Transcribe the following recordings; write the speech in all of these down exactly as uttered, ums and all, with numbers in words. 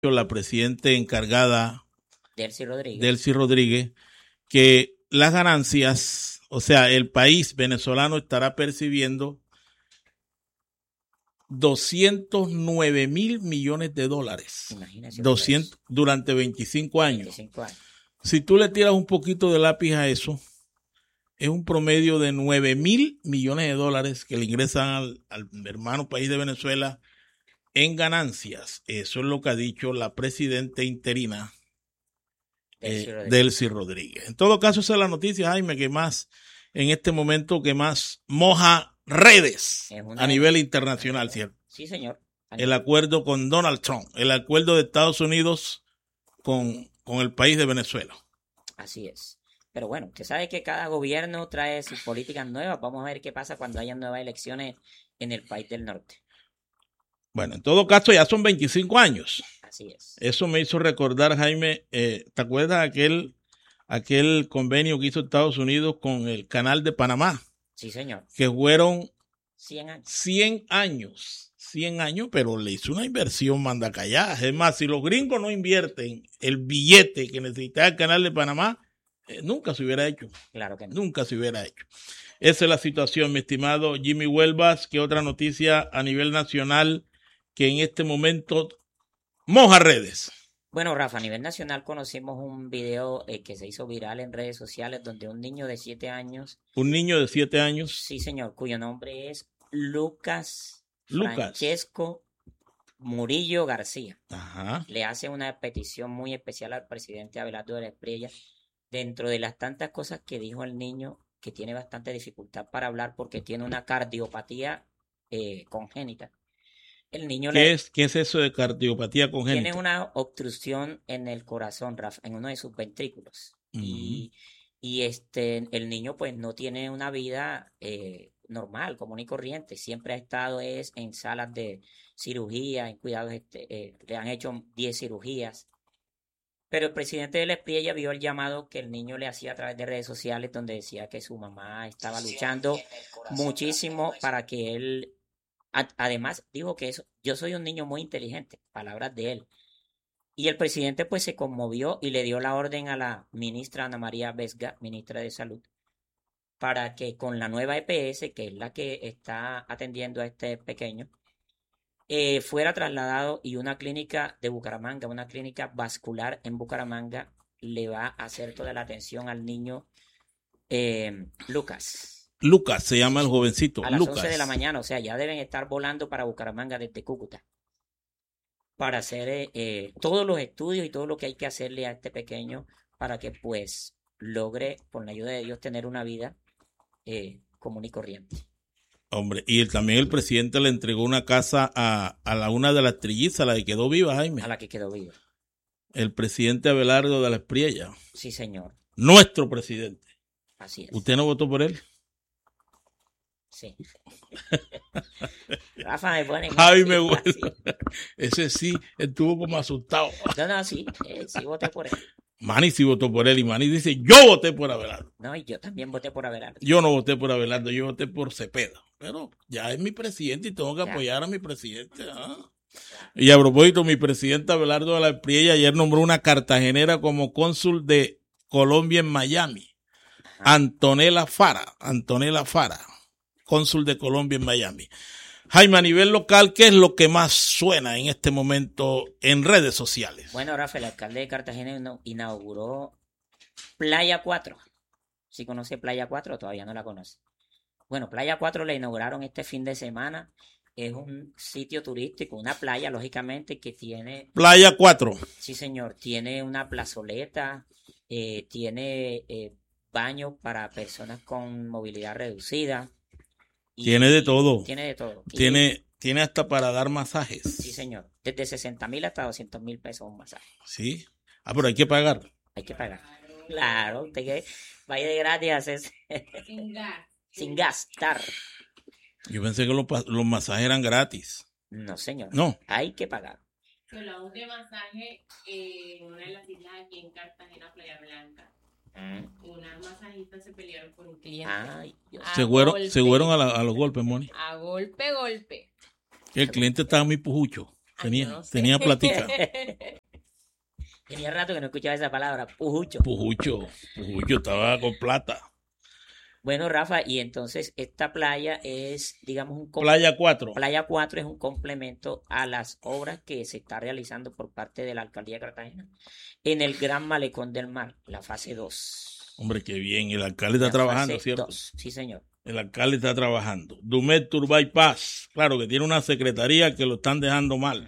la presidenta encargada Delcy Rodríguez. Delcy Rodríguez, que las ganancias, o sea, el país venezolano estará percibiendo doscientos nueve mil millones de dólares. Imagínese doscientos durante veinticinco años. veinticinco años. Si tú le tiras un poquito de lápiz a eso, es un promedio de nueve mil millones de dólares que le ingresan al, al hermano país de Venezuela en ganancias. Eso es lo que ha dicho la presidenta interina Delcy eh, Rodríguez. Delcy Rodríguez. En todo caso, esa es la noticia, Jaime, que más en este momento que más moja redes una... a nivel internacional, ¿cierto? Sí, señor. El acuerdo con Donald Trump, el acuerdo de Estados Unidos con, con el país de Venezuela. Así es. Pero bueno, usted sabe que cada gobierno trae sus políticas nuevas. Vamos a ver qué pasa cuando haya nuevas elecciones en el país del norte. Bueno, en todo caso ya son veinticinco años. Así es. Eso me hizo recordar, Jaime, eh, ¿te acuerdas aquel, aquel convenio que hizo Estados Unidos con el Canal de Panamá? Sí, señor. Que fueron cien años. cien años, cien años, pero le hizo una inversión mandacallá. Es más, si los gringos no invierten el billete que necesitaba el Canal de Panamá, eh, nunca se hubiera hecho. Claro que no. Nunca se hubiera hecho. Esa es la situación, mi estimado Jimmy Huelvas. ¿Qué otra noticia a nivel nacional que en este momento moja redes? Bueno, Rafa, a nivel nacional conocimos un video eh, que se hizo viral en redes sociales donde un niño de siete años. Un niño de siete años. Sí, señor, cuyo nombre es Lucas, Lucas. Francesco Murillo García. Ajá. Le hace una petición muy especial al presidente Abelardo de la Espriella. Dentro de las tantas cosas que dijo el niño, que tiene bastante dificultad para hablar porque tiene una cardiopatía eh, congénita. El niño ¿Qué, le, es, ¿Qué es eso de cardiopatía congénita? Tiene una obstrucción en el corazón, Rafa, en uno de sus ventrículos. Uh-huh. Y, y este, el niño pues no tiene una vida eh, normal, común y corriente. Siempre ha estado es, en salas de cirugía, en cuidados, este, eh, le han hecho diez cirugías. Pero el presidente de la Espriella vio el llamado que el niño le hacía a través de redes sociales donde decía que su mamá estaba luchando muchísimo para que él... Además, dijo que eso, yo soy un niño muy inteligente, palabras de él. Y el presidente pues se conmovió y le dio la orden a la ministra Ana María Vesga, ministra de Salud, para que con la nueva E P S, que es la que está atendiendo a este pequeño, eh, fuera trasladado y una clínica de Bucaramanga, una clínica vascular en Bucaramanga, le va a hacer toda la atención al niño eh, Lucas. Lucas se llama el jovencito. A las Lucas. once de la mañana, o sea, ya deben estar volando para Bucaramanga desde Cúcuta para hacer eh, eh, todos los estudios y todo lo que hay que hacerle a este pequeño para que pues logre, con la ayuda de Dios, tener una vida eh, común y corriente. Hombre, y el, también el presidente le entregó una casa a, a la una de las trillizas, la que quedó viva, Jaime. A la que quedó viva. El presidente Abelardo de la Espriella. Sí, señor. Nuestro presidente. Así es. ¿Usted no votó por él? Sí. Rafa me pone. Javi me bueno. Ese sí estuvo como asustado. No, no, sí, eh, sí voté por él. Manny sí votó por él y Manny dice, yo voté por Abelardo. No, y yo también voté por Abelardo. Yo no voté por Abelardo, yo voté por Cepeda. Pero ya es mi presidente y tengo que ya. apoyar a mi presidente. ¿Ah? Y a propósito, mi presidente Abelardo de la Espriella ayer nombró una cartagenera como cónsul de Colombia en Miami. Ajá. Antonella Fara. Antonella Fara. Cónsul de Colombia en Miami. Jaime, a nivel local, ¿qué es lo que más suena en este momento en redes sociales? Bueno, Rafael, el alcalde de Cartagena inauguró Playa cuatro. ¿Sí conoce Playa cuatro o todavía no la conoce? Bueno, Playa cuatro la inauguraron este fin de semana. Es un sitio turístico, una playa, lógicamente, que tiene... Playa cuatro. Sí, señor. Tiene una plazoleta, eh, tiene eh, baños para personas con movilidad reducida. Y tiene de todo. Tiene de todo. Tiene, y, tiene hasta para dar masajes. Sí, señor. Desde sesenta mil hasta doscientos mil pesos un masaje. Sí. Ah, pero hay que pagar. Hay que pagar. Claro, usted que vaya de gratis a hacerse. Sin gas. Sin gastar. Yo pensé que los, los masajes eran gratis. No, señor. No. Hay que pagar. Hablamos de masaje en una de las islas aquí en Cartagena, Playa Blanca. Mm. Unas masajistas se pelearon con un cliente. Ay, Dios. Se fueron, se fueron a, la, a los golpes, Moni. A golpe, golpe. El cliente estaba muy pujucho. Tenía, no sé. tenía platica. Tenía rato que no escuchaba esa palabra, pujucho. Pujucho, Pujucho estaba con plata. Bueno, Rafa, y entonces esta playa es, digamos, un com- Playa cuatro. Playa cuatro es un complemento a las obras que se está realizando por parte de la Alcaldía de Cartagena en el Gran Malecón del Mar, la fase dos. Hombre, qué bien. El alcalde está La trabajando, fase ¿cierto? dos, sí, señor. El alcalde está trabajando. Dumet Turbay Paz. Claro que tiene una secretaría que lo están dejando mal.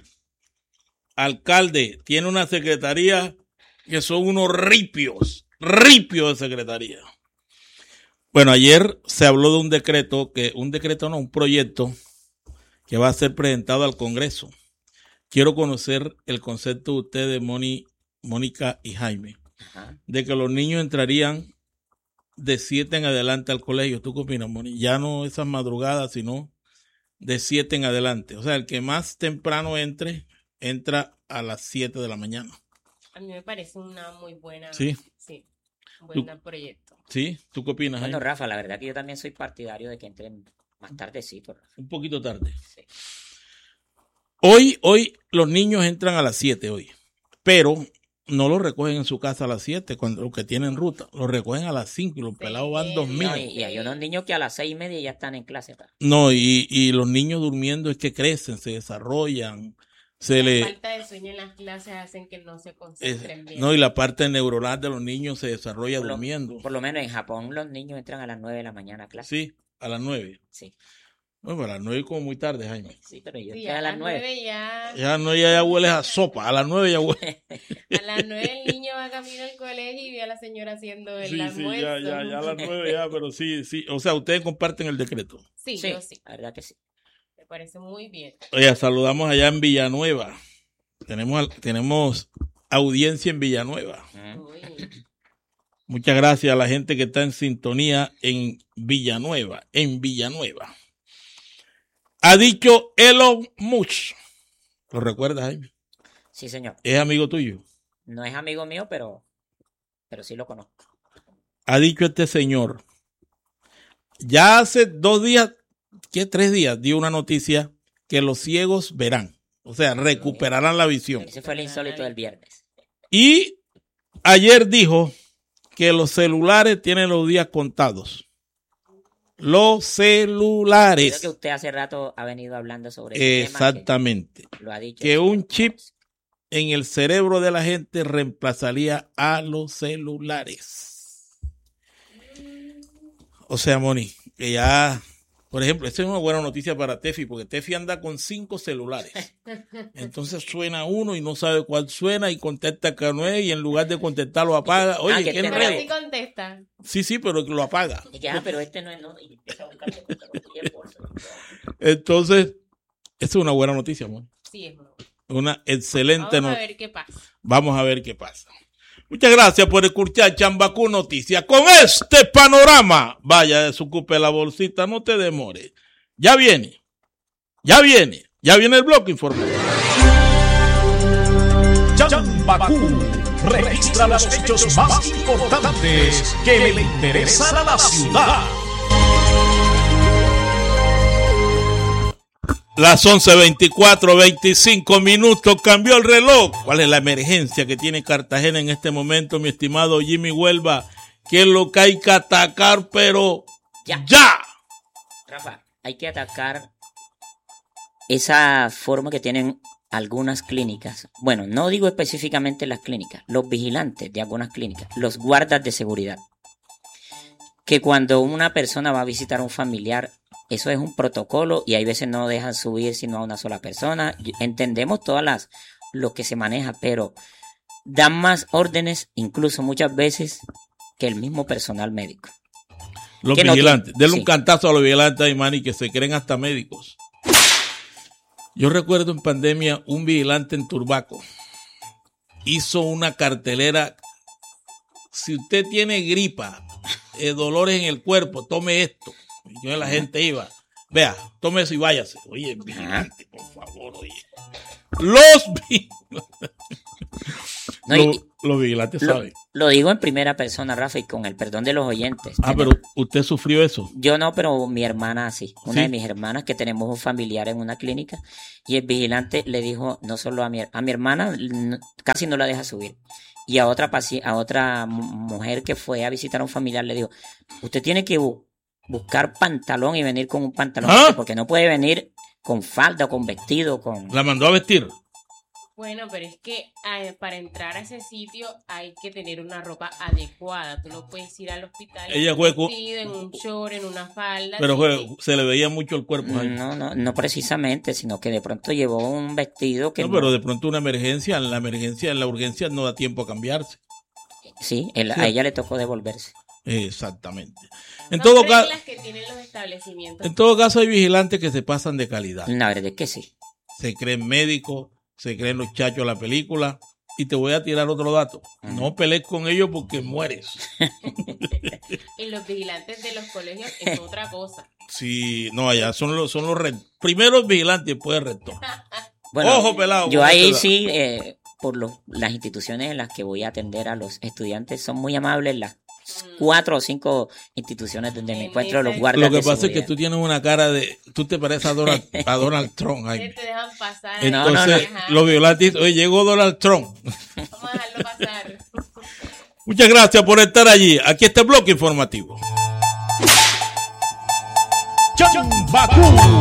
Alcalde tiene una secretaría que son unos ripios. Ripios de secretaría. Bueno, ayer se habló de un decreto, que un decreto no, un proyecto que va a ser presentado al Congreso. Quiero conocer el concepto de ustedes, Moni, Mónica y Jaime, Ajá. de que los niños entrarían de siete en adelante al colegio. ¿Tú qué opinas, Moni? Ya no esas madrugadas, sino de siete en adelante. O sea, el que más temprano entre, entra a las siete de la mañana. A mí me parece una muy buena. Sí. Sí, un buen proyecto. ¿Sí? ¿Tú qué opinas, Bueno, Jaime? Rafa, la verdad que yo también soy partidario de que entren más tardecito, Rafa. Un poquito tarde. Sí. Hoy, hoy los niños entran a las siete hoy, pero no los recogen en su casa a las siete, cuando los que tienen ruta, los recogen a las cinco y los pelados van dos mil. No, y, y hay unos niños que a las seis y media ya están en clase, Rafa. No, y, y los niños durmiendo es que crecen, se desarrollan, se La le... falta de sueño en las clases hacen que no se es- concentren bien. no, y la parte neuronal de los niños se desarrolla Por lo, durmiendo. por lo menos en Japón los niños entran a las nueve de la mañana a clase. Sí, a las nueve. Sí, Bueno, a las nueve como muy tarde, Jaime. sí, pero yo Sí, entré a a las nueve. nueve ya, Ya no, ya, ya hueles a sopa, a las nueve ya huele. a las nueve el niño va camino al colegio y ve a la señora haciendo el Sí, sí, almuerzo. ya, ya, ya a las nueve ya, pero sí, sí. O sea, ustedes comparten el decreto. Sí, Sí, yo sí, la verdad que sí. me parece muy bien. Oye, saludamos allá en Villanueva. Tenemos, al- tenemos audiencia en Villanueva. Mm. Uy, Muchas gracias a la gente que está en sintonía en Villanueva, en Villanueva. Ha dicho Elon Musk. ¿Lo recuerdas, Jaime? Sí, señor. Es amigo tuyo. No es amigo mío, pero, pero sí lo conozco. Ha dicho este señor. Ya hace dos días, ¿qué? Tres días, dio una noticia que los ciegos verán. O sea, recuperarán la visión. Ese fue el insólito del viernes. Y ayer dijo que los celulares tienen los días contados. Los Creo que celulares. usted hace rato ha venido hablando sobre ese Exactamente. tema. Que lo ha dicho. Que un chip en el cerebro de la gente reemplazaría a los celulares. O sea, Moni, que ya, por ejemplo, esta es una buena noticia para Tefi, porque Tefi anda con cinco celulares. Entonces suena uno y no sabe cuál suena y contesta que no es y en lugar de contestar lo apaga. Oye, Ah, que ¿qué este pero enredo? sí contesta. Sí, sí, pero lo apaga. Y que, ah, pero este no es, no. Y empieza a buscar que otro tiempo. Entonces, esa es una buena noticia, Moni. Sí, es bueno. Una excelente Vamos a noticia. ver qué pasa. Vamos a ver qué pasa. Muchas gracias por escuchar Chambacú Noticias. Con este panorama, vaya, desocupe la bolsita, no te demores. Ya viene, ya viene, ya viene el bloque informativo. Chambacú registra los hechos más importantes que le interesan a la ciudad. Las once veinticuatro, veinticinco minutos, cambió el reloj. ¿Cuál es la emergencia que tiene Cartagena en este momento, mi estimado Jimmy Huelva? ¿Qué es lo que hay que atacar, pero Ya. ya? Rafa, hay que atacar esa forma que tienen algunas clínicas. Bueno, no digo específicamente las clínicas, los vigilantes de algunas clínicas, los guardas de seguridad. Que cuando una persona va a visitar a un familiar, eso es un protocolo y hay veces no dejan subir sino a una sola persona. Entendemos todas las lo que se maneja, pero dan más órdenes, incluso muchas veces, que el mismo personal médico. Los Que no vigilantes. tiene- Denle sí. un cantazo a los vigilantes, ay, man, y que se creen hasta médicos. Yo recuerdo en pandemia un vigilante en Turbaco hizo una cartelera. Si usted tiene gripa, eh, dolores en el cuerpo, tome esto. Y yo la gente iba, vea, tome eso y váyase. Oye, vigilante, por favor, oye. Los, vi- No, los, y- los vigilantes Lo- saben. Lo digo en primera persona, Rafa, y con el perdón de los oyentes. Ah, Tenemos- pero usted sufrió eso. Yo no, pero mi hermana sí. Una Sí. de mis hermanas, que tenemos un familiar en una clínica, y el vigilante le dijo, no solo a mi, a mi hermana, n- casi no la deja subir. Y a otra paci- a otra mu- mujer que fue a visitar a un familiar le dijo, usted tiene que bu- buscar pantalón y venir con un pantalón, ¿Ah? porque no puede venir con falda, con vestido, con... La mandó a vestir. Bueno, pero es que eh, para entrar a ese sitio hay que tener una ropa adecuada. Tú no puedes ir al hospital Ella en un fue con- vestido, en un short, en una falda. Pero sí, fue- sí. se le veía mucho el cuerpo ahí. No, no, no precisamente, sino que de pronto llevó un vestido que No, no- pero de pronto una emergencia, en la emergencia, en la urgencia no da tiempo a cambiarse. sí, él- Sí. a ella le tocó devolverse. Exactamente. En Son todo, ca- reglas que tienen los establecimientos. en todo caso hay vigilantes que se pasan de calidad. La verdad es que sí. Se creen médicos, se creen los chachos de la película. Y te voy a tirar otro dato. No pelees con ellos porque mueres. Y los vigilantes de los colegios es otra cosa. Sí, no, allá son los, son los re- primero el vigilante y después el rector. Bueno, Ojo, pelado. yo con ahí este sí, eh, por los, las instituciones en las que voy a atender a los estudiantes, son muy amables las cuatro o cinco instituciones donde me En encuentro los esa- guardas Lo que de pasa es que seguridad. tú tienes una cara de... Tú te pareces a Donald, a Donald Trump. Que Jaime. te dejan pasar. No, no, Entonces, Ajá. los violantes... Oye, llegó Donald Trump. Vamos a dejarlo pasar. Muchas gracias por estar allí. Aquí está el bloque informativo. Chambacú,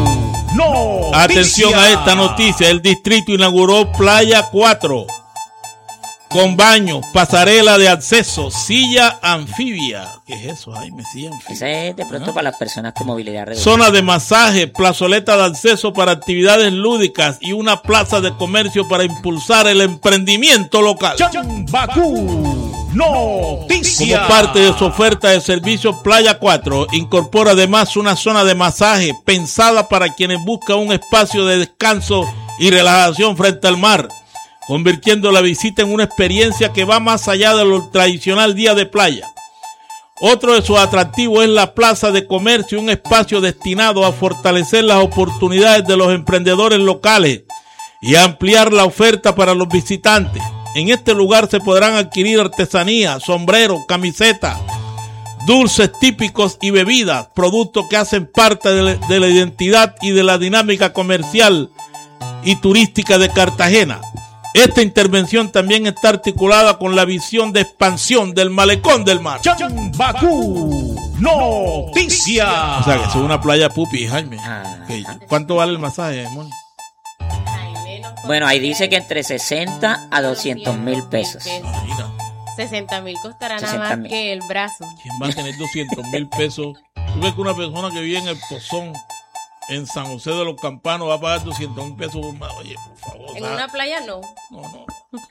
no. Atención a esta noticia. El distrito inauguró Playa cuatro. Con baños, pasarela de acceso, silla anfibia. ¿Qué es eso, Jaime? Silla anfibia. Esa es de pronto Ah. para las personas con movilidad reducida. Zona de masaje, plazoleta de acceso para actividades lúdicas y una plaza de comercio para impulsar el emprendimiento local. Chambacú, noticia. Como parte de su oferta de servicios, Playa cuatro incorpora además una zona de masaje pensada para quienes buscan un espacio de descanso y relajación frente al mar, convirtiendo la visita en una experiencia que va más allá de lo tradicional día de playa. Otro de sus atractivos es la plaza de comercio, un espacio destinado a fortalecer las oportunidades de los emprendedores locales y a ampliar la oferta para los visitantes. En este lugar se podrán adquirir artesanía, sombreros, camisetas, dulces típicos y bebidas, productos que hacen parte de la, de la identidad y de la dinámica comercial y turística de Cartagena. Esta intervención también está articulada con la visión de expansión del malecón del mar. Chambacú, noticia. O sea que es una playa pupi, Jaime. Ah. Ok. ¿Cuánto vale el masaje, Moni? Jaime, nos Bueno, ahí consigue dice que entre sesenta a doscientos mil pesos. Ah, mira, sesenta mil costará nada sesenta más mil. que el brazo. ¿quién va a tener doscientos mil pesos? Tú ves que una persona que vive en el Pozón, en San José de los Campanos, va a pagar doscientos mil pesos por más. Oye, por favor. En ¿sabes? una playa no. No, no.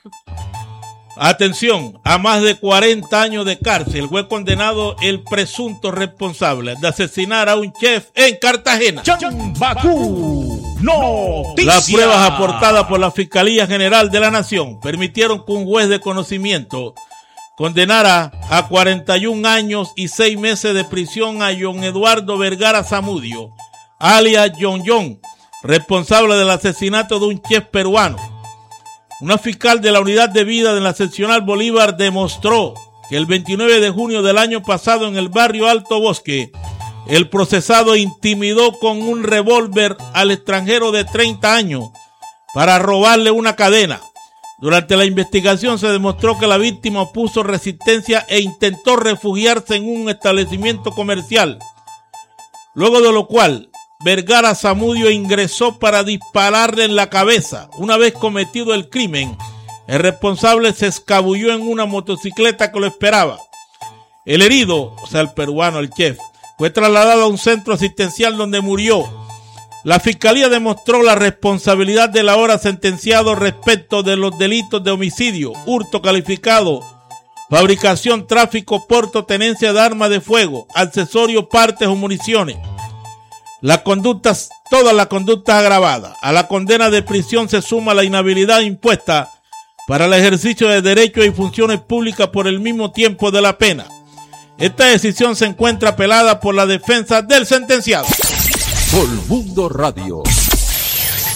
Atención, a más de cuarenta años de cárcel fue condenado el presunto responsable de asesinar a un chef en Cartagena. Chambacú, noticia. Las pruebas aportadas por la Fiscalía General de la Nación permitieron que un juez de conocimiento condenara a cuarenta y un años y seis meses de prisión a John Eduardo Vergara Zamudio, alias John John, responsable del asesinato de un chef peruano. Una fiscal de la Unidad de Vida de la Seccional Bolívar demostró que el veintinueve de junio del año pasado en el barrio Alto Bosque, el procesado intimidó con un revólver al extranjero de treinta años para robarle una cadena. Durante la investigación se demostró que la víctima opuso resistencia e intentó refugiarse en un establecimiento comercial, luego de lo cual Vergara Zamudio ingresó para dispararle en la cabeza. Una vez cometido el crimen, el responsable se escabulló en una motocicleta que lo esperaba. El herido, o sea el peruano, el chef, fue trasladado a un centro asistencial donde murió. La fiscalía demostró la responsabilidad del ahora sentenciado respecto de los delitos de homicidio, hurto calificado, fabricación, tráfico, porto, tenencia de armas de fuego, accesorios, partes o municiones. Las conductas, todas las conductas agravadas. A la condena de prisión se suma la inhabilidad impuesta para el ejercicio de derechos y funciones públicas por el mismo tiempo de la pena. Esta decisión se encuentra apelada por la defensa del sentenciado. Colmundo Radio.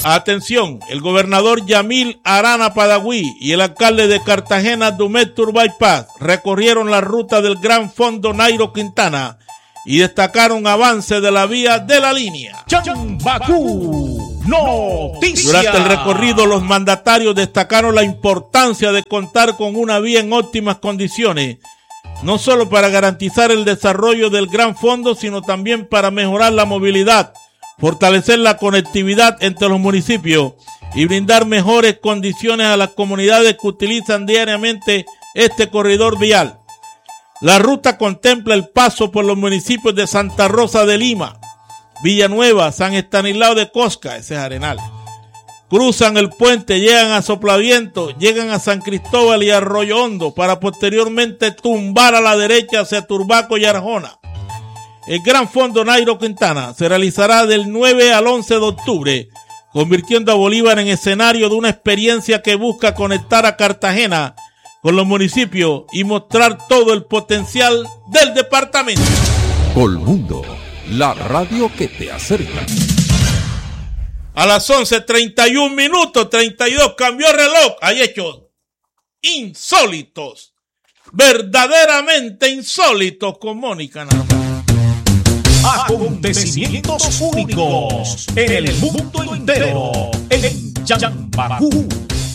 Atención, el gobernador Yamil Arana Padagüí y el alcalde de Cartagena, Dumet Turbay Paz, recorrieron la ruta del Gran Fondo Nairo Quintana y destacaron avance de la vía de la línea. Chambacú Noticias. Durante el recorrido, los mandatarios destacaron la importancia de contar con una vía en óptimas condiciones, no solo para garantizar el desarrollo del Gran Fondo, sino también para mejorar la movilidad, fortalecer la conectividad entre los municipios y brindar mejores condiciones a las comunidades que utilizan diariamente este corredor vial. La ruta contempla el paso por los municipios de Santa Rosa de Lima, Villanueva, San Estanislao de Cosca, ese es Arenal. Cruzan el puente, llegan a Soplaviento, llegan a San Cristóbal y Arroyo Hondo para posteriormente tumbar a la derecha hacia Turbaco y Arjona. El Gran Fondo Nairo Quintana se realizará del nueve al once de octubre, convirtiendo a Bolívar en escenario de una experiencia que busca conectar a Cartagena con los municipios y mostrar todo el potencial del departamento. Colmundo, la radio que te acerca. A las once treinta y un minutos, treinta y dos, cambió el reloj. Hay hechos insólitos, verdaderamente insólitos con Mónica Narváez. Acontecimientos únicos en el mundo entero. En Chambacú.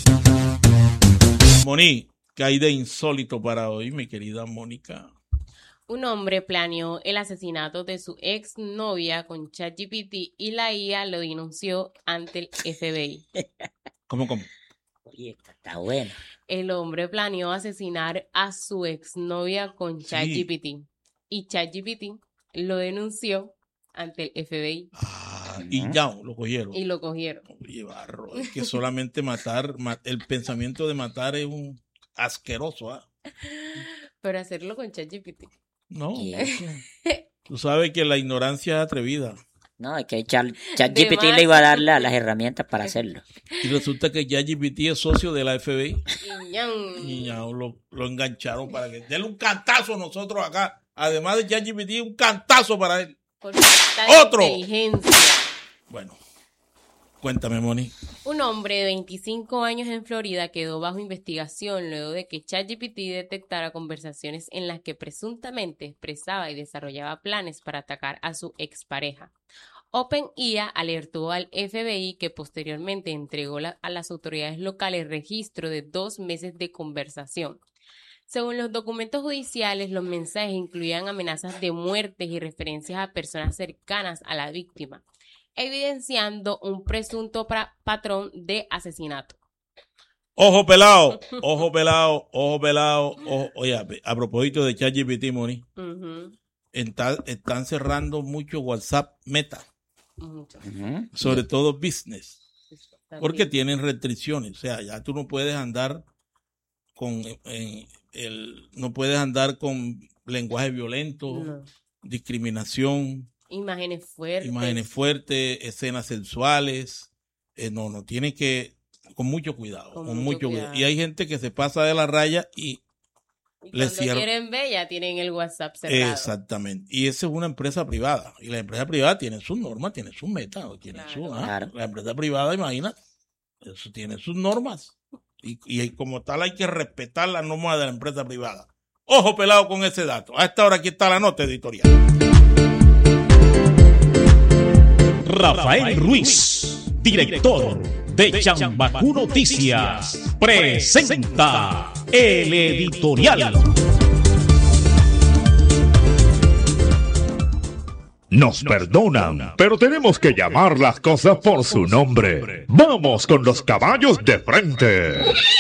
Moni, ¿qué hay de insólito para hoy, mi querida Mónica? Un hombre planeó el asesinato de su ex novia con ChatGPT y la I A lo denunció ante el F B I. ¿Cómo, cómo? Oye, esta está buena. El hombre planeó asesinar a su ex novia con ChatGPT Sí. y ChatGPT lo denunció ante el F B I. Ah, y ya lo cogieron. Y lo cogieron. Oye, barro, es que solamente matar, ma- el pensamiento de matar es un asqueroso, ¿ah? Pero hacerlo con ChatGPT. No, Yeah. tú sabes que la ignorancia es atrevida. No, es que Char- ChatGPT le iba a dar la- las herramientas para hacerlo. Y resulta que ya G P T es socio de la F B I. Y ñan. Y ya lo, lo engancharon para que denle un cantazo a nosotros acá. Además de ChatGPT, un cantazo para él. Por falta de ¡Otro! inteligencia. Bueno, cuéntame, Moni. Un hombre de veinticinco años en Florida quedó bajo investigación luego de que ChatGPT detectara conversaciones en las que presuntamente expresaba y desarrollaba planes para atacar a su expareja. OpenAI alertó al F B I que posteriormente entregó la- a las autoridades locales registro de dos meses de conversación. Según los documentos judiciales, los mensajes incluían amenazas de muertes y referencias a personas cercanas a la víctima, evidenciando un presunto pra- patrón de asesinato. Ojo pelado, ojo pelado, ojo pelado. Ojo. Oye, a- a propósito de ChatGPT, Moni, Ujú, está- están cerrando mucho WhatsApp Meta, mucho. Ujú. sobre todo business, También. porque tienen restricciones. O sea, ya tú no puedes andar con eh, el, no puedes andar con lenguaje violento, No. discriminación, Imágenes fuertes. imágenes fuertes, escenas sexuales. Eh, no, no, tiene que con mucho cuidado, Con con, mucho mucho cuidado. cuidado. Y hay gente que se pasa de la raya y Y le cuando cierra- quieren ver, ya tienen el WhatsApp cerrado. exactamente. Y esa es una empresa privada. Y la empresa privada tiene sus normas, tiene sus metas, tiene Claro. su, ah, Claro. La empresa privada, imagina, eso tiene sus normas. Y, y como tal hay que respetar las normas de la empresa privada. Ojo pelado con ese dato. A esta hora aquí está la nota editorial. Rafael Ruiz, director de Chambacú Noticias, presenta el editorial. Nos perdonan, pero tenemos que llamar las cosas por su nombre. Vamos con los caballos de frente.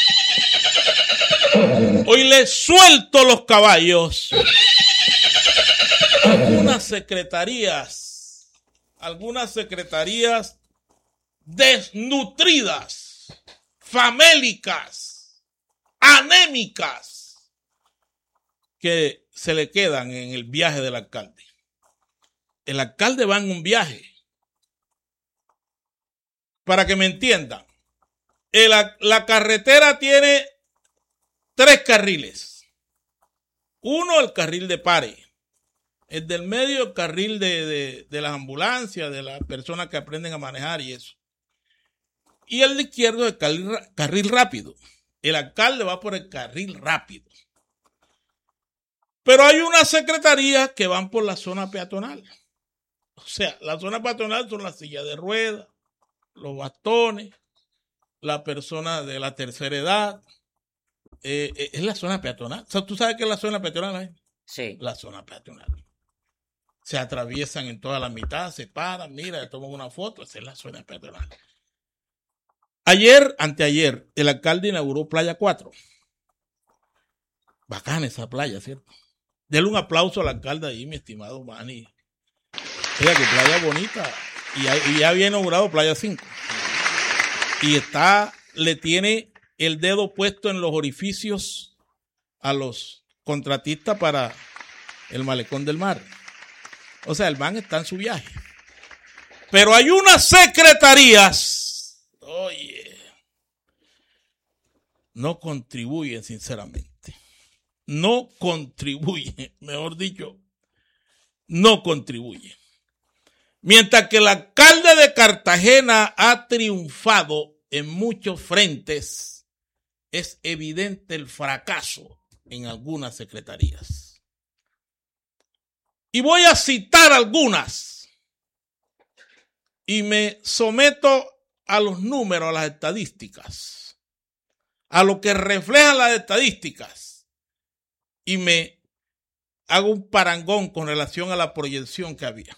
Hoy les suelto los caballos. Algunas secretarías, algunas secretarías desnutridas, famélicas, anémicas, que se le quedan en el viaje del alcalde. El alcalde va en un viaje. Para que me entiendan, el- la carretera tiene tres carriles. Uno, el carril de pare. El del medio, el carril de, de, de las ambulancias, de las personas que aprenden a manejar y eso. y el de izquierdo es carril, carril rápido. El alcalde va por el carril rápido. Pero hay unas secretarías que van por la zona peatonal. O sea, la zona peatonal son las sillas de ruedas, los bastones, la persona de la tercera edad. Eh, eh, es la zona peatonal. O sea, ¿tú sabes qué es la zona peatonal? ¿Eh? Sí. La zona peatonal. Se atraviesan en toda la mitad, se paran, mira, toman una foto. Esa es la zona peatonal. Ayer, anteayer, el alcalde inauguró Playa cuatro. Bacana esa playa, ¿cierto? Denle un aplauso al alcalde ahí, mi estimado Manny. Mira que playa bonita. Y ya, y ya había inaugurado Playa cinco. Y está, le tiene el dedo puesto en los orificios a los contratistas para el malecón del mar. O sea, el man está en su viaje. Pero hay unas secretarías, oye, no contribuyen sinceramente. No contribuyen, mejor dicho, no contribuyen. Mientras que el alcalde de Cartagena ha triunfado en muchos frentes, es evidente el fracaso en algunas secretarías. Y voy a citar algunas. Y me someto a los números, a las estadísticas, a lo que reflejan las estadísticas. Y me hago un parangón con relación a la proyección que había.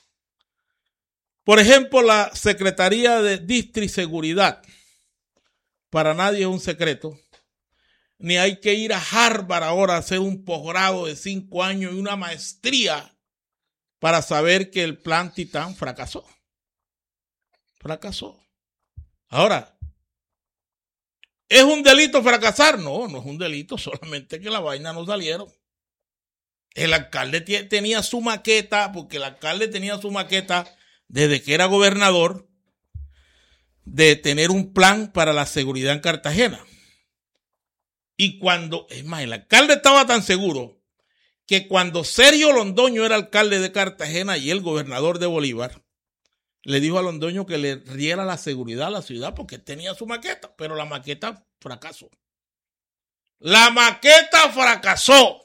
Por ejemplo, la Secretaría de Distriseguridad. Para nadie es un secreto. Ni hay que ir a Harvard ahora a hacer un posgrado de cinco años y una maestría para saber que el plan Titán fracasó. Fracasó. Ahora, ¿es un delito fracasar? No, no es un delito, solamente que la vaina no salieron. El alcalde t- tenía su maqueta, porque el alcalde tenía su maqueta desde que era gobernador, de tener un plan para la seguridad en Cartagena. Y cuando, es más, el alcalde estaba tan seguro que cuando Sergio Londoño era alcalde de Cartagena y el gobernador de Bolívar, le dijo a Londoño que le diera la seguridad a la ciudad porque tenía su maqueta, pero la maqueta fracasó. La maqueta fracasó.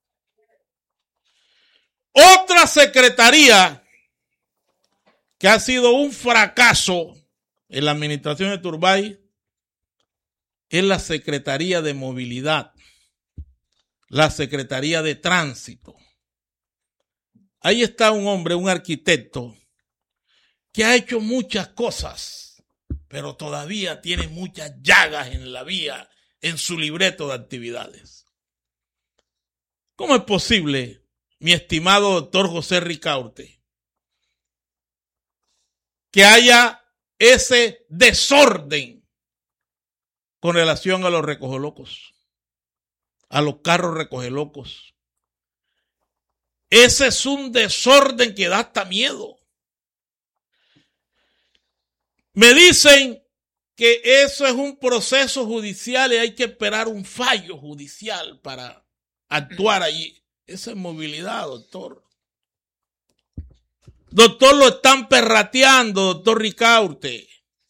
Otra secretaría que ha sido un fracaso en la administración de Turbay es la Secretaría de Movilidad, la Secretaría de Tránsito. Ahí está un hombre, un arquitecto, que ha hecho muchas cosas, pero todavía tiene muchas llagas en la vía, en su libreto de actividades. ¿Cómo es posible, mi estimado doctor José Ricaurte, que haya ese desorden con relación a los recogelocos, a los carros recogelocos? Ese es un desorden que da hasta miedo. Me dicen que eso es un proceso judicial y hay que esperar un fallo judicial para actuar allí. Esa es movilidad, doctor. Doctor, lo están perrateando, doctor Ricaurte.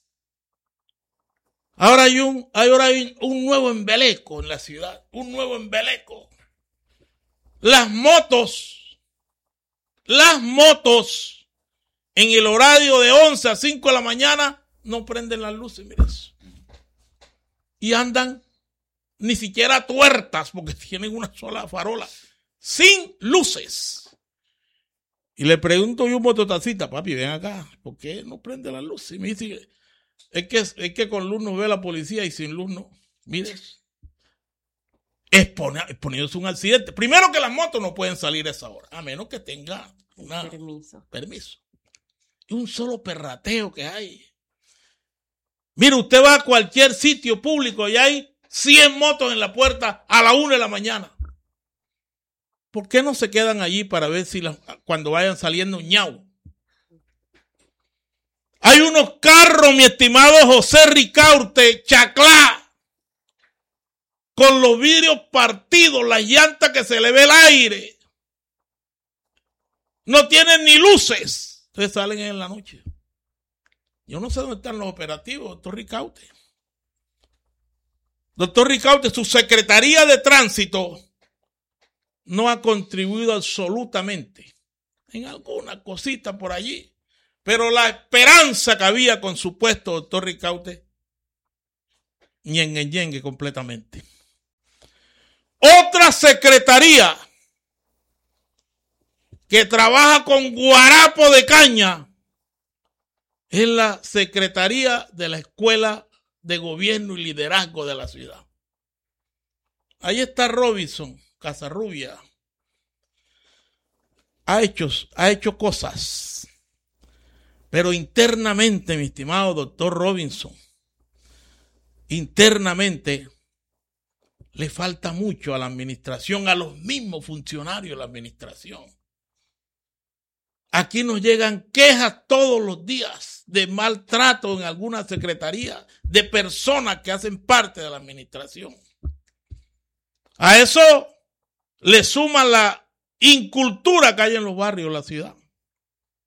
Ahora hay un, ahora hay un nuevo embeleco en la ciudad, un nuevo embeleco. Las motos, las motos en el horario de once a cinco de la mañana no prenden las luces, mira eso. Y andan ni siquiera tuertas porque tienen una sola farola, sin luces. Y le pregunto yo a un mototaxista, papi, ven acá, ¿por qué no prende las luces? Y me dice, es que, es que con luz no ve la policía y sin luz no. Mire, exponiéndose un accidente. Primero que las motos no pueden salir a esa hora, a menos que tenga una, permiso. permiso. Y un solo perrateo que hay. Mire, usted va a cualquier sitio público y hay cien motos en la puerta a la una de la mañana. ¿Por qué no se quedan allí para ver si la, cuando vayan saliendo ñau? Hay unos carros, mi estimado José Ricaurte, chaclá, con los vidrios partidos, las llantas que se le ve el aire. No tienen ni luces. Entonces salen en la noche. Yo no sé dónde están los operativos, doctor Ricaurte. Doctor Ricaurte, su Secretaría de Tránsito no ha contribuido absolutamente en alguna cosita por allí. Pero la esperanza que había con su puesto, doctor Ricaurte, ñengue completamente. Otra secretaría que trabaja con guarapo de caña es la Secretaría de la Escuela de Gobierno y Liderazgo de la ciudad. Ahí está Robinson Casarrubia. Ha hecho, ha hecho cosas, pero internamente, mi estimado doctor Robinson, internamente le falta mucho a la administración, a los mismos funcionarios de la administración. Aquí nos llegan quejas todos los días de maltrato en alguna secretaría de personas que hacen parte de la administración. A eso le suman la incultura que hay en los barrios de la ciudad.